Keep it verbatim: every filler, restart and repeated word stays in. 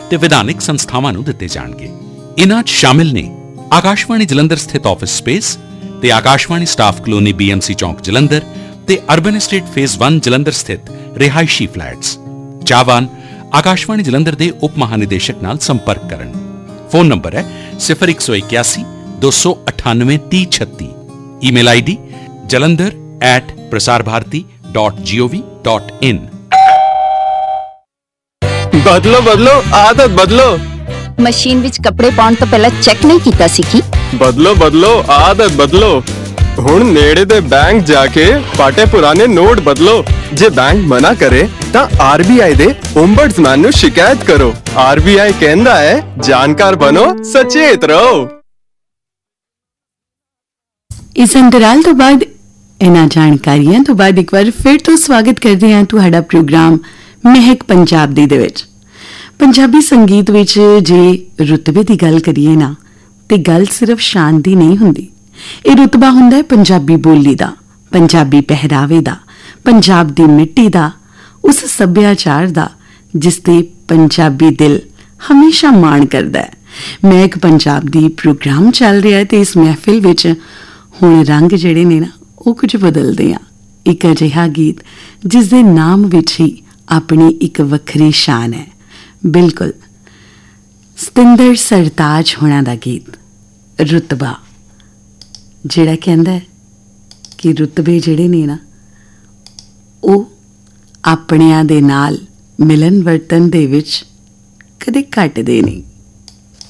ਤੇ ਵਿਧਾਨਿਕ ਸੰਸਥਾਵਾਂ ਨੂੰ ਦਿੱਤੇ ਜਾਣਗੇ। ਇਨ੍ਹਾਂ 'ਚ ਸ਼ਾਮਿਲ ਨੇ ਆਕਾਸ਼ਵਾਣੀ ਜਲੰਧਰ ਸਥਿਤ ਆਫਿਸ ਸਪੇਸ ਤੇ ਆਕਾਸ਼ਵਾਣੀ ਸਟਾਫ ਕਲੋਨੀ ਬੀਐਮਸੀ ਚੌਂਕ ਜਲੰਧਰ ਤੇ ਅਰਬਨ ਐਸਟੇਟ ਫੇਜ਼ ਇੱਕ ਜਲੰਧਰ ਸਥਿਤ ਰਿਹਾਇਸ਼ੀ ਫਲੈਟਸ। ਚਾਹਵਾਨ ਆਕਾਸ਼ਵਾਣੀ ਜਲੰਧਰ ਦੇ ਉਪ ਮਹਾਨਿਦੇਸ਼ਕ ਨਾਲ ਸੰਪਰਕ ਕਰਨ। ਫੋਨ ਨੰਬਰ ਹੈ ਸਿਫਰ ਇੱਕ ਸੌ ਇਕਿਆਸੀ ਦੋ ਸੌ ਅਠਾਨਵੇਂ ਤੀਹ ਛੱਤੀ। Email I D Jalandhar at Prasar Bharati dot ਜੀ ਓ ਵੀ ਡਾਟ ਇਨ। ਬਦਲੋ ਬਦਲੋ ਆਦਤ ਬਦਲੋ। ਮਸ਼ੀਨ ਵਿੱਚ ਕੱਪੜੇ ਪਾਉਣ ਤੋਂ ਪਹਿਲਾਂ ਚੈੱਕ ਨਹੀਂ ਕੀਤਾ ਸੀ ਕਿ ਬਦਲੋ ਬਦਲੋ ਆਦਤ ਬਦਲੋ। ਹੁਣ ਨੇੜੇ ਦੇ ਬੈਂਕ ਜਾ ਕੇ ਪਾਟੇ ਪੁਰਾਣੇ ਨੋਟ ਬਦਲੋ। ਜੇ ਬੈਂਕ ਮਨਾ ਕਰੇ ਤਾਂ ਆਰਬੀਆਈ ਦੇ ਓਮਬਡਸਮੈਨ ਨੂੰ ਸ਼ਿਕਾਇਤ ਕਰੋ। ਆਰਬੀਆਈ ਕਹਿੰਦਾ ਹੈ ਜਾਣਕਾਰ ਬਣੋ, ਸਚੇਤ ਰਹੋ। ਇਸ ਅੰਤਰਾਲ ਤੋਂ ਬਾਅਦ ਇਹਨਾਂ ਜਾਣਕਾਰੀਆਂ ਤੋਂ ਬਾਅਦ ਇੱਕ ਵਾਰ ਫਿਰ ਤੋਂ ਸਵਾਗਤ ਕਰਦੇ ਹਾਂ ਤੁਹਾਡਾ ਪ੍ਰੋਗਰਾਮ ਮਹਿਕ ਪੰਜਾਬ ਦੀ ਦੇ ਵਿੱਚ। ਪੰਜਾਬੀ ਸੰਗੀਤ ਵਿੱਚ ਜੇ ਰੁਤਬੇ ਦੀ ਗੱਲ ਕਰੀਏ ਨਾ ਤੇ ਗੱਲ ਸਿਰਫ ਸ਼ਾਨ ਦੀ ਨਹੀਂ ਹੁੰਦੀ। ਇਹ ਰੁਤਬਾ ਹੁੰਦਾ ਹੈ ਪੰਜਾਬੀ ਬੋਲੀ ਦਾ, ਪੰਜਾਬੀ ਪਹਿਰਾਵੇ ਦਾ, ਪੰਜਾਬ ਦੀ ਮਿੱਟੀ ਦਾ, ਉਸ ਸੱਭਿਆਚਾਰ ਦਾ ਜਿਸ ਤੇ ਪੰਜਾਬੀ ਦਿਲ ਹਮੇਸ਼ਾ ਮਾਣ ਕਰਦਾ ਹੈ। ਮਹਿਕ ਪੰਜਾਬ ਦੀ ਪ੍ਰੋਗਰਾਮ ਚੱਲ ਰਿਹਾ ਤੇ ਇਸ ਮਹਿਫਿਲ ਵਿੱਚ ਹੁਣ ਰੰਗ ਜਿਹੜੇ ਨੇ ਨਾ ਉਹ ਕੁਝ ਬਦਲਦੇ ਆ। ਇੱਕ ਅਜਿਹਾ ਗੀਤ ਜਿਸ ਦੇ ਨਾਮ ਵਿੱਚ ਹੀ ਆਪਣੀ ਇੱਕ ਵੱਖਰੀ ਸ਼ਾਨ ਹੈ। ਬਿਲਕੁਲ ਸਤਿੰਦਰ ਸਰਤਾਜ ਹੋਣਾ ਦਾ ਗੀਤ ਰੁਤਬਾ, ਜਿਹੜਾ ਕਹਿੰਦਾ ਕਿ ਰੁਤਬੇ ਜਿਹੜੇ ਨੇ ਨਾ ਉਹ ਆਪਣਿਆਂ ਦੇ ਨਾਲ ਮਿਲਣ ਵਰਤਨ ਦੇ ਵਿੱਚ ਕਦੇ ਘਟਦੇ ਨਹੀਂ।